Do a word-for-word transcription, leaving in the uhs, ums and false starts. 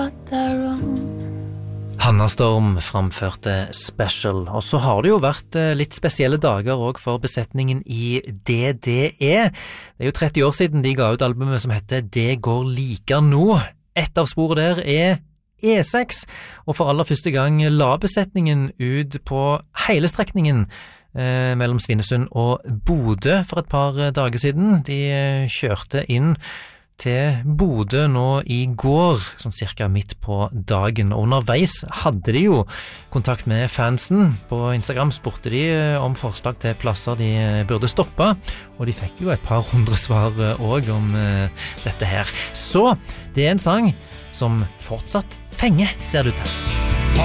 Hanna Storm framførte Special, og så har det jo vært litt spesielle dager også for besetningen i D D E. Det er jo tretti år siden de ga ut albumet som heter Det går like nå. Et av sporene der er E seks, og for aller første gang la besetningen ut på hele strekningen eh, mellom Svinesund og Bodø for et par dager siden. De kjørte inn til Bodø nå i går, sånn cirka midt på dagen, og underveis hadde de jo kontakt med fansen. På Instagram spurte de om forslag til plasser de burde stoppe, og de fikk jo et par hundre svar også om uh, dette her. Så det er en sang som fortsatt fenger, ser det ut til.